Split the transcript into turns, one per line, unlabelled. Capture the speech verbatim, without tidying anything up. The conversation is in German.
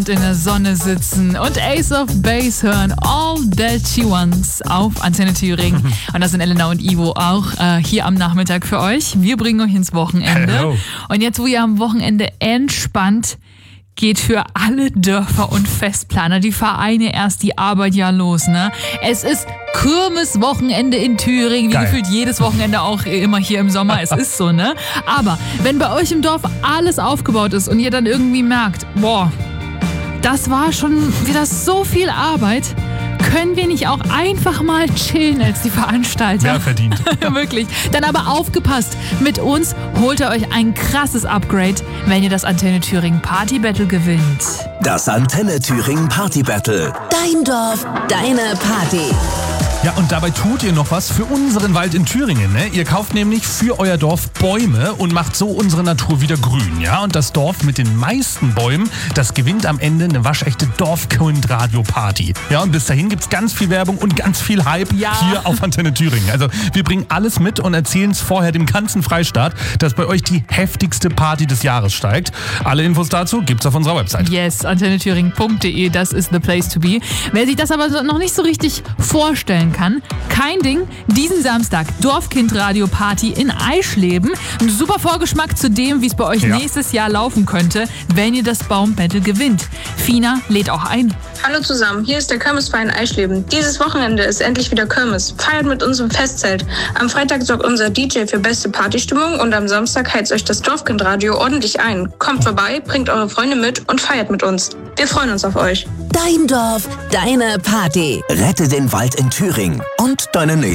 in der Sonne sitzen und Ace of Base hören, All That She Wants auf Antenne Thüringen. Und das sind Elena und Ivo auch äh, hier am Nachmittag für euch. Wir bringen euch ins Wochenende.
Hello.
Und jetzt, wo ihr am Wochenende entspannt, geht für alle Dörfer und Festplaner, die Vereine erst die Arbeit ja los, ne? Es ist Kirmeswochenende in Thüringen, wie
Geil.
gefühlt jedes Wochenende auch immer hier im Sommer. Es ist so, ne? Aber wenn bei euch im Dorf alles aufgebaut ist und ihr dann irgendwie merkt, boah, das war schon wieder so viel Arbeit, können wir nicht auch einfach mal chillen als die Veranstalter?
Wer verdient.
Wirklich. Dann aber aufgepasst. Mit uns holt ihr euch ein krasses Upgrade, wenn ihr das Antenne Thüringen Party Battle gewinnt.
Das Antenne Thüringen Party Battle.
Dein Dorf, deine Party.
Ja, und dabei tut ihr noch was für unseren Wald in Thüringen. Ne? Ihr kauft nämlich für euer Dorf Bäume und macht so unsere Natur wieder grün. Ja? Und das Dorf mit den meisten Bäumen, das gewinnt am Ende eine waschechte Dorfkind-Radio-Party. Ja, und bis dahin gibt's ganz viel Werbung und ganz viel Hype
Ja.
hier auf Antenne Thüringen. Also wir bringen alles mit und erzählen es vorher dem ganzen Freistaat, dass bei euch die heftigste Party des Jahres steigt. Alle Infos dazu gibt's auf unserer Website.
Yes, antenne thüringen punkt de, das ist the place to be. Wer sich das aber noch nicht so richtig vorstellen kann, kein Ding. Diesen Samstag Dorfkind-Radio-Party in Eischleben. Ein super Vorgeschmack zu dem, wie es bei euch
Ja.
nächstes Jahr laufen könnte, wenn ihr das Baumbattle gewinnt. Fina lädt auch ein.
Hallo zusammen, hier ist der Kirmesverein Eischleben. Dieses Wochenende ist endlich wieder Kirmes. Feiert mit uns im Festzelt. Am Freitag sorgt unser D J für beste Partystimmung und am Samstag heizt euch das Dorfkindradio ordentlich ein. Kommt vorbei, bringt eure Freunde mit und feiert mit uns. Wir freuen uns auf euch.
Dein Dorf, deine Party.
Rette den Wald in Thüringen und deine nächste